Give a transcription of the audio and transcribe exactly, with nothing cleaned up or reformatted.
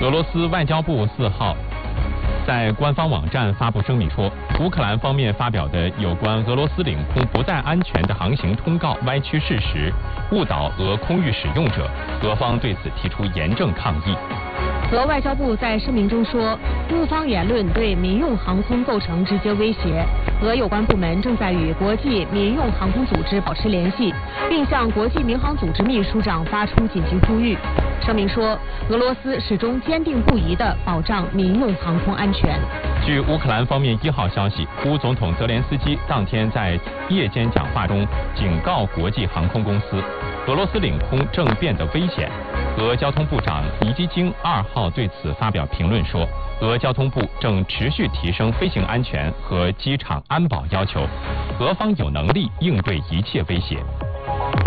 俄罗斯外交部四号在官方网站发布声明说，乌克兰方面发表的有关俄罗斯领空不再安全的航行通告歪曲事实，误导俄空域使用者，俄方对此提出严正抗议。 俄外交部在声明中说，乌方言论对民用航空构成直接威胁，俄有关部门正在与国际民用航空组织保持联系，并向国际民航组织秘书长发出紧急呼吁。声明说，俄罗斯始终坚定不移地保障民用航空安全。 据乌克兰方面一号消息，乌总统泽连斯基当天在夜间讲话中警告国际航空公司，俄罗斯领空正变得危险。俄交通部长尼基京二号对此发表评论说，俄交通部正持续提升飞行安全和机场安保要求，俄方有能力应对一切威胁。